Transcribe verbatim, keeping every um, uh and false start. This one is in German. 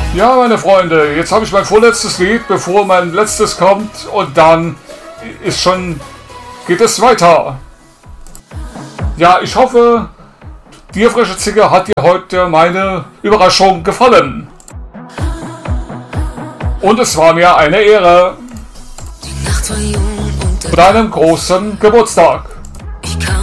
Ja, meine Freunde, jetzt habe ich mein vorletztes Lied, bevor mein letztes kommt, und dann ist schon, geht es weiter. Ja, ich hoffe, dir, freche Zicke, hat dir heute meine Überraschung gefallen. Und es war mir eine Ehre. Die Nacht war jung und Zu deinem großen Geburtstag.